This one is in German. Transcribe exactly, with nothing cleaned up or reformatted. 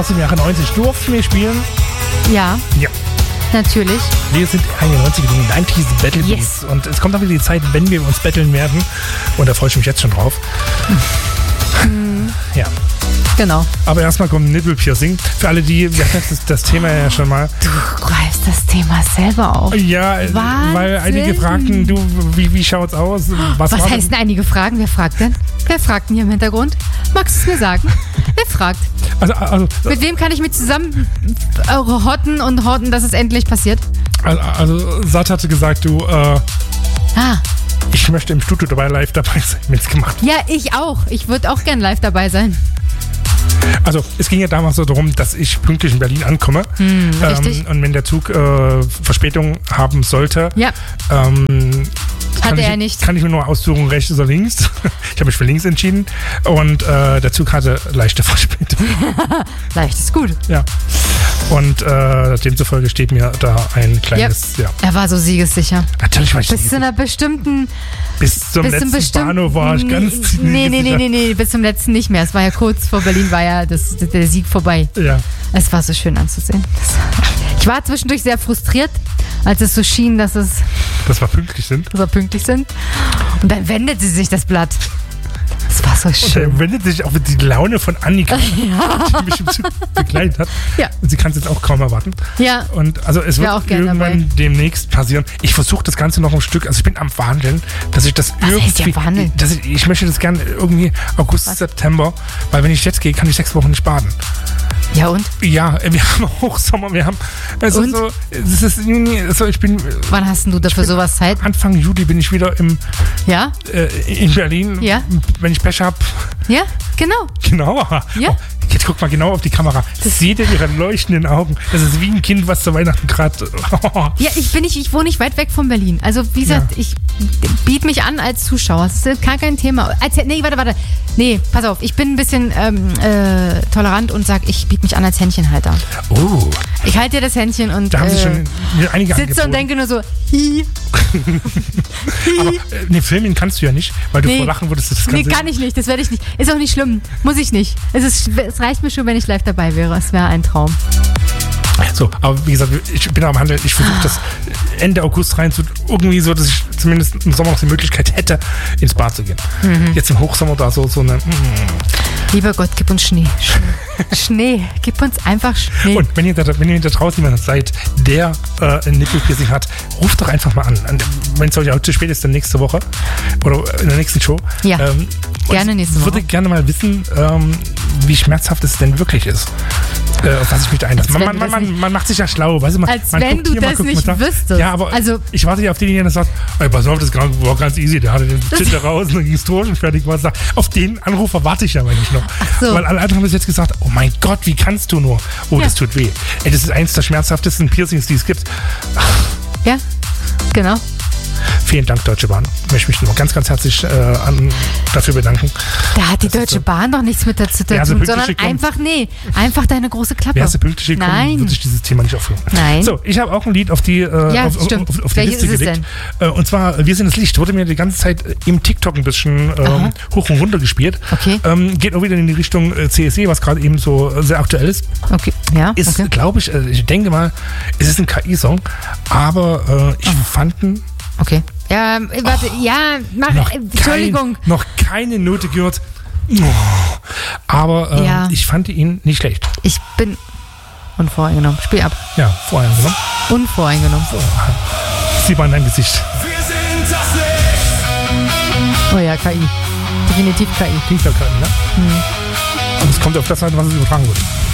aus dem Jahre neunzig. Durften wir spielen? Ja. Ja. Natürlich. Wir sind einundneunzig, die neunziger Battle Beats. Yes. Und es kommt auch wieder die Zeit, wenn wir uns battlen werden. Und da freue ich mich jetzt schon drauf. Ja. Genau. Aber erstmal kommt Nipple Piercing. Für alle, die, wir hatten das, das Thema ja schon mal. Du greifst das Thema selber auf. Ja, Wahnsinn. Weil einige fragten, du, wie, wie schaut's aus? Was, Was war heißt denn einige Fragen? Wer fragt denn? Wer fragt denn hier im Hintergrund? Magst du es mir sagen? Wer fragt? Also, also, Mit wem kann ich mich zusammen äh, hotten und horten, dass es endlich passiert? also, also Sat hatte gesagt, du, äh, Ah, ich möchte im Studio dabei live dabei sein, wenn es gemacht wird. ja, ich auch. Ich würde auch gern live dabei sein. Also es ging ja damals so darum, dass ich pünktlich in Berlin ankomme. Hm, richtig. Ähm, und wenn der Zug äh, Verspätung haben sollte, Ja. ähm, kann Hatte ich, er nicht. kann ich mir nur aussuchen, rechts oder links. Ich habe mich für links entschieden und äh, der Zug hatte leichte Verspätung. Leicht ist gut. Ja. Und äh, demzufolge steht mir da ein kleines, ja. Er war so siegessicher. Natürlich war ich Bis zu einer bestimmten... bis zum bis zum letzten bestimmten... Bahnhof war ich ganz Nee, nee, nee, sicher. nee, nee, bis zum letzten nicht mehr. Es war ja kurz vor Berlin, war ja das, der Sieg vorbei. Ja. Es war so schön anzusehen. Das, ich war zwischendurch sehr frustriert, als es so schien, dass, es, Dass wir pünktlich sind. dass wir pünktlich sind. Und dann wendete sich das Blatt. Es war so Und schön. dann wendet sich auch die Laune von Annika, die mich im Zug begleitet hat. Ja. Und sie kann es jetzt auch kaum erwarten. Ja, Und also es wär wird auch gern irgendwann demnächst passieren. Ich versuche das Ganze noch ein Stück, also ich bin am Verhandeln, dass ich das Was heißt irgendwie, ja verhandeln? dass ich, ich möchte das gerne irgendwie August, Was? September, weil wenn ich jetzt gehe, kann ich sechs Wochen nicht baden. ja und? Ja, wir haben Hochsommer, wir haben, also Und? so, es ist Juni, also ich bin, Wann hast denn du dafür sowas Zeit? Anfang Juli bin ich wieder im, Ja? äh, in Berlin. Ja. Wenn ich Pech habe, Ja? Genau. genau. Ja. Oh, jetzt guck mal genau auf die Kamera. Seht ihr ihre leuchtenden Augen? Das ist wie ein Kind, was zu Weihnachten gerade. Ja, ich bin nicht, ich wohne nicht weit weg von Berlin. Also wie gesagt, Ja. ich biete mich an als Zuschauer. Das ist gar kein Thema. Als, nee, warte, warte. Nee, pass auf. Ich bin ein bisschen ähm, äh, tolerant und sage, ich biete mich an als Händchenhalter. Oh, Ich halte dir das Händchen und da haben sie äh, schon mir einige sitze und angeboten. denke nur so, hi. Aber äh, ne, filmen kannst du ja nicht, weil du Nee. vor Lachen würdest das Nee, Ganze. kann ich nicht. Das werde ich nicht. Ist auch nicht schlimm. Muss ich nicht. Es, ist, es reicht mir schon, wenn ich live dabei wäre. Es wäre ein Traum. So, aber wie gesagt, ich bin am Handeln. Ich versuche das Ende August rein zu irgendwie so, dass ich zumindest im Sommer noch die Möglichkeit hätte, ins Bad zu gehen. Mhm. Jetzt im Hochsommer da so, so eine. Mm. Lieber Gott, gib uns Schnee. Schnee. Schnee. Gib uns einfach Schnee. Und wenn ihr, da, wenn ihr da draußen jemand seid, der äh, ein Nippelpiercing hat, ruft doch einfach mal an. Wenn es euch auch zu spät ist, dann nächste Woche oder in der nächsten Show. Ja, ähm, gerne nächste Ich Woche. würde gerne mal wissen, ähm, wie schmerzhaft es denn wirklich ist. Äh, auf was ich mich da einlasse. Man, wenn man, du das man, man macht sich ja schlau. Weißt du, man, Als man wenn guckt du hier, man das guckt nicht mal da. wüsstest. Ja, aber Also- ich warte ja auf den, der sagt, ey, pass auf, das war ganz easy. Der hatte den Tinte raus und dann ging es durch und fertig war es da. Auf den Anrufer warte ich ja aber nicht noch. so. Weil alle anderen haben bis jetzt gesagt, oh mein Gott, wie kannst du nur? Oh, Ja. das tut weh. Ey, das ist eins der schmerzhaftesten Piercings, die es gibt. Ja, genau. Vielen Dank, Deutsche Bahn. Ich möchte mich noch ganz, ganz herzlich äh, an, dafür bedanken. Da hat die Das ist Deutsche so. Bahn doch nichts mit dazu zu Wäre sie tun, pünktlich sondern gekommen? einfach, nee, einfach deine große Klappe. Wärst du pünktlich gekommen, Nein. würde ich dieses Thema nicht aufführen. Nein. So, ich habe auch ein Lied auf die, äh, Ja, auf, auf, stimmt. auf, auf die Welches Liste ist es gelegt. Äh, und zwar Wir sind das Licht. Wurde mir die ganze Zeit äh, im TikTok ein bisschen ähm, Aha. hoch und runter gespielt. Okay. Ähm, geht auch wieder in die Richtung äh, C S E, was gerade eben so äh, sehr aktuell ist. Okay, ja, Ist, okay. glaube ich, äh, ich denke mal, es ist ein K I-Song, aber äh, ich fand ihn Okay. Ja, äh, warte, ja, mach, noch, äh, Entschuldigung. Kein, noch keine Note gehört. Oh. Aber äh, Ja. ich fand ihn nicht schlecht. Ich bin unvoreingenommen. Spiel ab. Ja, vorher genommen. Unvoreingenommen. Sieh mal in deinem Gesicht. Wir sind das Licht. Oh ja, K I. Definitiv K I. Klingt ja gerade, ne? Hm. Und es kommt auf das an, was es übertragen wird.